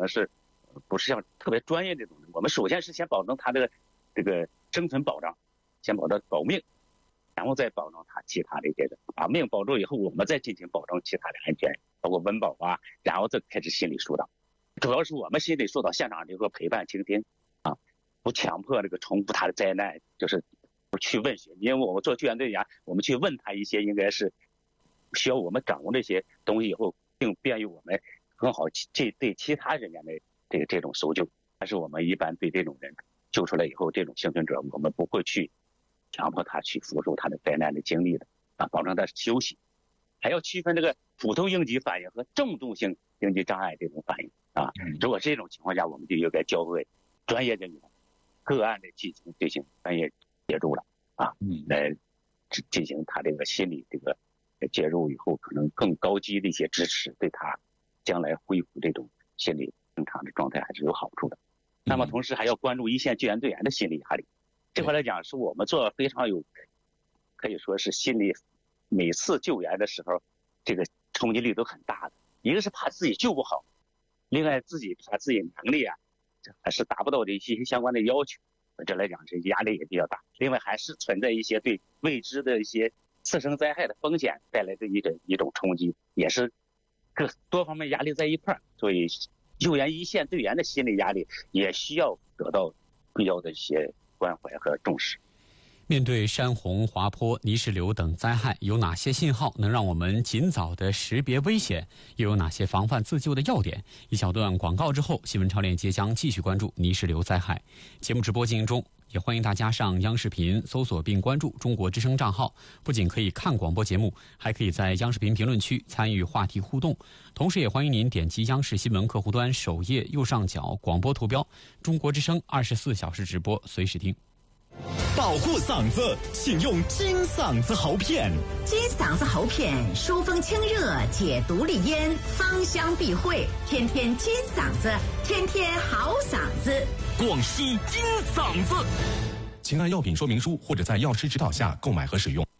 能是不是像特别专业这种人，我们首先是先保证他的这个生存保障，先保证保命，然后再保证他其他的这个把命保住以后，我们再进行保证其他的安全，包括温饱啊，然后再开始心理疏导。主要是我们心理疏导现场这个陪伴倾听啊，不强迫这个重复他的灾难，就是不去问询，因为我们做救援队员，我们去问他一些应该是需要我们掌握这些东西以后，并便于我们很好对其他人员的这种搜救。但是我们一般对这种人救出来以后，这种幸存者我们不会去强迫他去复述他的灾难的经历的啊，保证他休息。还要区分这个普通应急反应和重度性应急障碍这种反应啊。如果这种情况下，我们就应该交给专业人员个案的进行专业介入了啊，来进行他这个心理这个介入以后，可能更高级的一些支持，对他将来恢复这种心理正常的状态还是有好处的。那么同时还要关注一线救援队员的心理压力，这块来讲是我们做非常有，可以说是心理每次救援的时候这个冲击力都很大的。一个是怕自己救不好，另外自己怕自己能力啊还是达不到的一些相关的要求，这来讲这压力也比较大。另外还是存在一些对未知的一些次生灾害的风险带来的一种冲击，也是多方面压力在一块儿，所以救援一线队员的心理压力也需要得到必要的一些关怀和重视。 面对山洪、滑坡、泥石流等灾害，有哪些信号能让我们尽早的识别危险？又有哪些防范自救的要点？一小段广告之后，新闻超链接将继续关注泥石流灾害。节目直播进行中，也欢迎大家上央视频搜索并关注中国之声账号，不仅可以看广播节目，还可以在央视频评论区参与话题互动。同时也欢迎您点击央视新闻客户端首页右上角广播图标，中国之声24小时直播，随时听。 保护嗓子，请用金嗓子喉片。 金嗓子喉片疏风清热，解毒利咽，芳香避秽，天天金嗓子，天天好嗓子。 广西金嗓子，请按药品说明书或者在药师指导下购买和使用。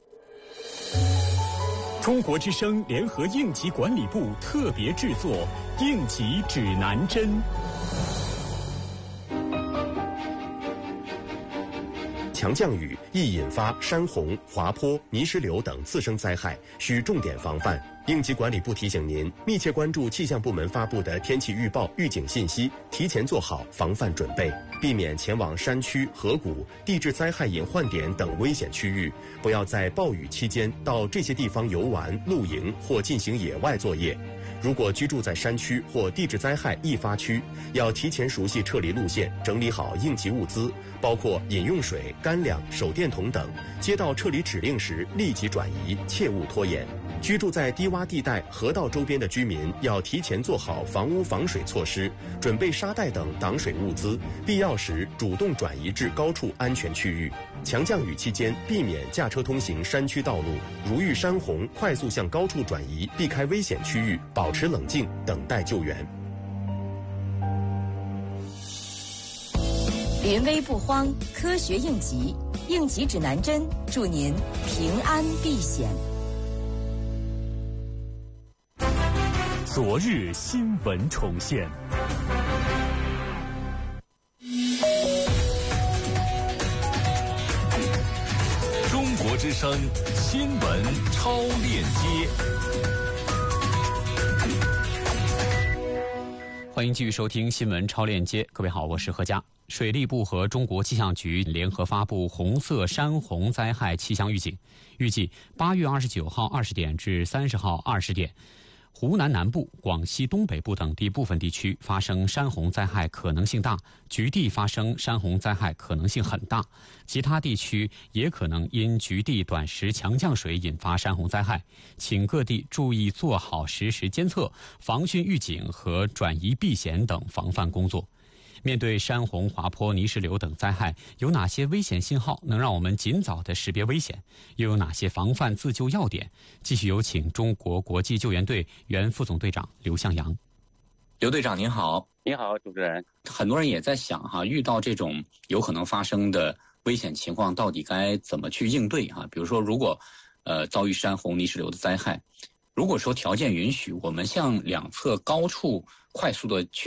中国之声联合应急管理部特别制作《应急指南针》。强降雨易引发山洪、滑坡、泥石流等次生灾害，需重点防范。应急管理部提醒您，密切关注气象部门发布的天气预报、预警信息，提前做好防范准备，避免前往山区、河谷、地质灾害隐患点等危险区域，不要在暴雨期间到这些地方游玩、露营或进行野外作业。如果居住在山区或地质灾害易发区，要提前熟悉撤离路线，整理好应急物资，包括饮用水、干粮、手电筒等。接到撤离指令时立即转移，切勿拖延。居住在低洼地带、河道周边的居民要提前做好房屋防水措施，准备沙袋等挡水物资，必要时主动转移至高处安全区域。强降雨期间，避免驾车通行山区道路，如遇山洪，快速向高处转移，避开危险区域，保持冷静，等待救援。 临危不慌，科学应急，应急指南针，祝您平安避险。 昨日新闻重现。中国之声新闻超链接。 欢迎继续收听新闻超链接。各位好，我是何佳。水利部和中国气象局联合发布红色山洪灾害气象预警，预计8月29号20点至30号20点，湖南南部、广西东北部等地部分地区发生山洪灾害可能性大，局地发生山洪灾害可能性很大，其他地区也可能因局地短时强降水引发山洪灾害，请各地注意做好实时监测、防汛预警和转移避险等防范工作。面对山洪、滑坡、泥石流等灾害，有哪些危险信号能让我们尽早的识别危险？又有哪些防范自救要点？继续有请中国国际救援队原副总队长刘向阳。 刘队长您好。 您好，主持人。 很多人也在想哈，遇到这种有可能发生的危险情况，到底该怎么去应对哈？比如说，如果遭遇山洪、泥石流的灾害，如果说条件允许，我们向两侧高处快速的去